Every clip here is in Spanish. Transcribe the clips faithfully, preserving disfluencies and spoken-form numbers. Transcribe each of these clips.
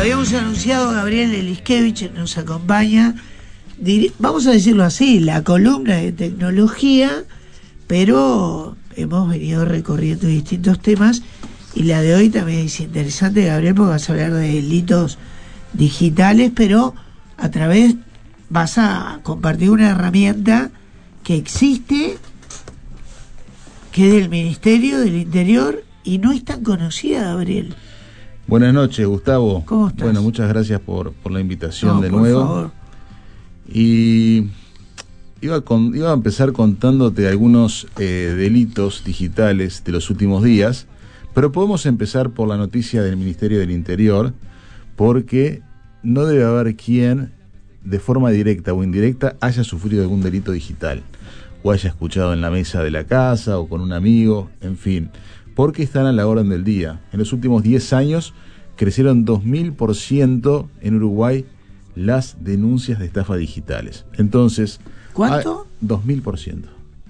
habíamos anunciado, Gabriel Eliskevich nos acompaña, vamos a decirlo así, la columna de tecnología, pero hemos venido recorriendo distintos temas y la de hoy también es interesante, Gabriel, porque vas a hablar de delitos digitales, pero a través, vas a compartir una herramienta que existe, que es del Ministerio del Interior y no es tan conocida, Gabriel. Buenas noches, Gustavo. ¿Cómo estás? Bueno, muchas gracias por, por la invitación no, de por nuevo. Favor. Y iba, con, iba a empezar contándote algunos eh, delitos digitales de los últimos días, pero podemos empezar por la noticia del Ministerio del Interior, porque no debe haber quien, de forma directa o indirecta, haya sufrido algún delito digital, o haya escuchado en la mesa de la casa, o con un amigo, en fin, porque están a la orden del día. En los últimos diez años crecieron dos mil por ciento en Uruguay las denuncias de estafas digitales. Entonces, ¿cuánto? dos mil por ciento.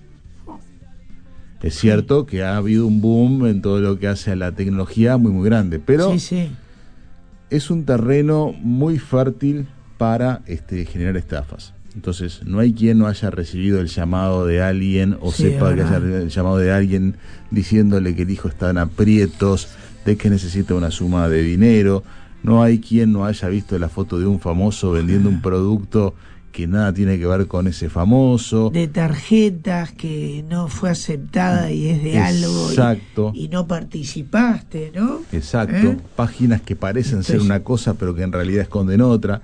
Es cierto que ha habido un boom en todo lo que hace a la tecnología muy muy grande, pero sí, sí. es un terreno muy fértil para este, generar estafas. Entonces, no hay quien no haya recibido el llamado de alguien o sí, sepa que haya el llamado de alguien diciéndole que el hijo está en aprietos, de que necesita una suma de dinero. No hay quien no haya visto la foto de un famoso vendiendo un producto que nada tiene que ver con ese famoso. De tarjetas que no fue aceptada y es de algo. Exacto. Y, y no participaste, ¿no? Exacto. ¿Eh? Páginas que parecen Entonces, ser una cosa pero que en realidad esconden otra.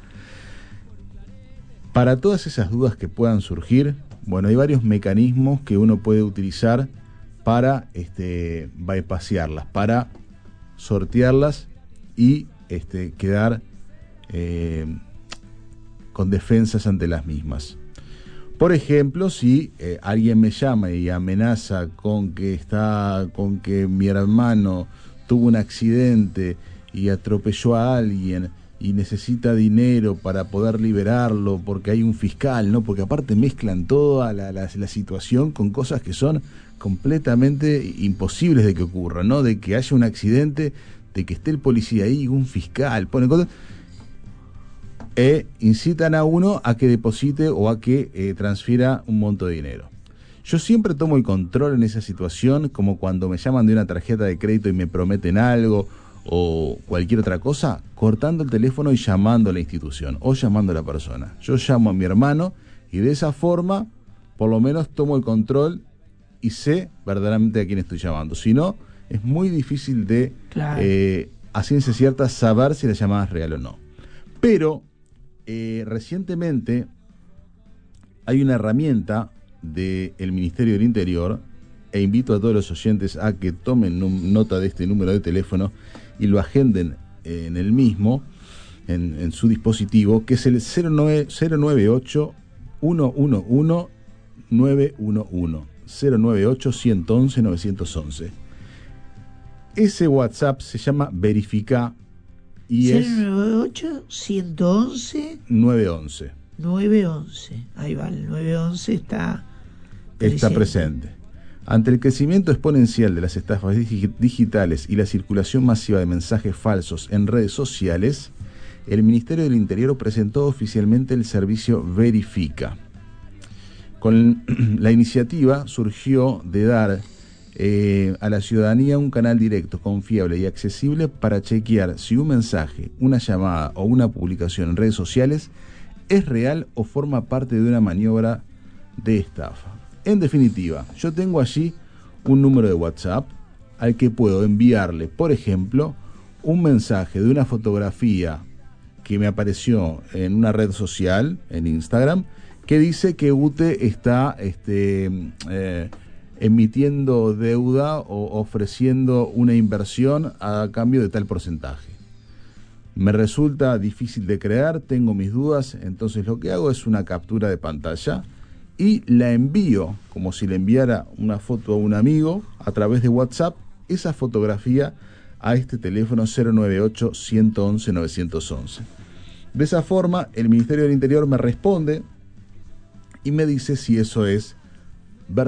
Para todas esas dudas que puedan surgir, bueno, hay varios mecanismos que uno puede utilizar para este, bypassearlas, para sortearlas y este, quedar eh, con defensas ante las mismas. Por ejemplo, si eh, alguien me llama y amenaza con que está, con que mi hermano tuvo un accidente y atropelló a alguien y necesita dinero para poder liberarlo porque hay un fiscal, ¿no? Porque aparte mezclan toda la, la, la situación con cosas que son completamente imposibles de que ocurran, ¿no? De que haya un accidente, de que esté el policía ahí, un fiscal, ponen cosas, e incitan a uno a que deposite o a que eh, transfiera un monto de dinero. Yo siempre tomo el control en esa situación, como cuando me llaman de una tarjeta de crédito y me prometen algo o cualquier otra cosa, cortando el teléfono y llamando a la institución o llamando a la persona. Yo llamo a mi hermano y de esa forma por lo menos tomo el control y sé verdaderamente a quién estoy llamando. Si no, es muy difícil de claro. eh, a ciencia cierta saber si la llamada es real o no. Pero eh, recientemente hay una herramienta del Ministerio del Interior, e invito a todos los oyentes a que tomen nota de este número de teléfono y lo agenden en el mismo, en, en su dispositivo, que es el cero nueve ocho, uno uno uno, nueve uno uno, cero nueve ocho, uno uno uno, nueve uno uno. Ese WhatsApp se llama Verifica y es cero nueve ocho, uno uno uno, nueve uno uno. nueve uno uno. Ahí va, el nueve uno uno está presente. Está presente. Ante el crecimiento exponencial de las estafas dig- digitales y la circulación masiva de mensajes falsos en redes sociales, el Ministerio del Interior presentó oficialmente el servicio Verifica. Con la iniciativa surgió de dar eh, a la ciudadanía un canal directo, confiable y accesible para chequear si un mensaje, una llamada o una publicación en redes sociales es real o forma parte de una maniobra de estafa. En definitiva, yo tengo allí un número de WhatsApp al que puedo enviarle, por ejemplo, un mensaje de una fotografía que me apareció en una red social, en Instagram, que dice que UTE está este, eh, emitiendo deuda o ofreciendo una inversión a cambio de tal porcentaje. Me resulta difícil de creer, tengo mis dudas, entonces lo que hago es una captura de pantalla y la envío, como si le enviara una foto a un amigo, a través de WhatsApp, esa fotografía a este teléfono cero nueve ocho, uno uno uno, nueve uno uno. De esa forma, el Ministerio del Interior me responde y me dice si eso es